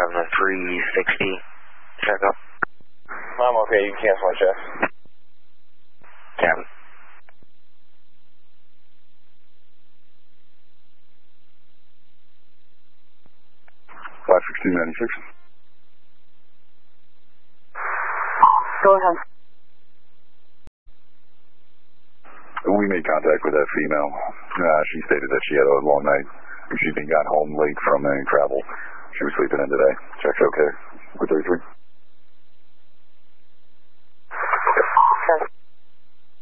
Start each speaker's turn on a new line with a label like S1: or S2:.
S1: having a 360 checkup.
S2: I'm okay, you can cancel my check.
S1: Captain.
S3: $516.96.
S4: Go ahead.
S3: We made contact with that female. She stated that she had a long night. She got home late from travel. She was sleeping in today. Check's okay. With 33.